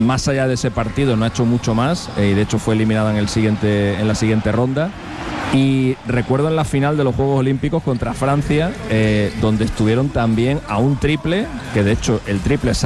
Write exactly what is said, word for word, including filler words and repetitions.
más allá de ese partido no ha hecho mucho más, eh, y de hecho fue eliminada en, el siguiente, en la siguiente ronda. Y recuerdo en la final de los Juegos Olímpicos contra Francia, eh, donde estuvieron también a un triple, que de hecho el triple